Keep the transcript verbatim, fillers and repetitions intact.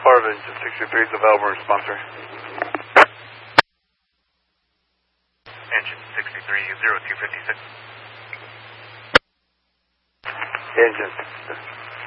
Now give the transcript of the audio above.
part of Engine sixty-three, it's available response, sir. Engine sixty-three, zero two fifty-six. Engine.